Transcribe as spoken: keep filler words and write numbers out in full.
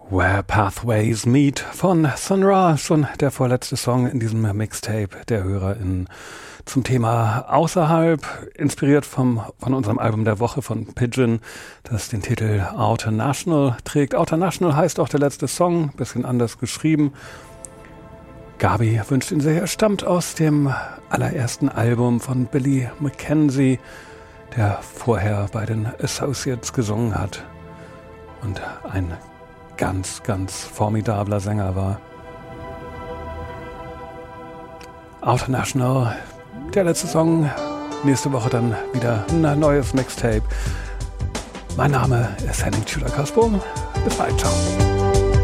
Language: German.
Where Pathways Meet von Sun Ra, schon der vorletzte Song in diesem Mixtape der HörerInnen zum Thema Außerhalb, inspiriert vom, von unserem Album der Woche von Pigeon, das den Titel Outer National trägt. Outer National heißt auch der letzte Song, bisschen anders geschrieben. Gabi wünscht ihn sehr, er stammt aus dem allerersten Album von Billy Mackenzie, der vorher bei den Associates gesungen hat und ein ganz, ganz formidabler Sänger war. Outer National, der letzte Song. Nächste Woche dann wieder ein neues Mixtape. Mein Name ist Henning Tschüler-Kasper. Bis bald, ciao.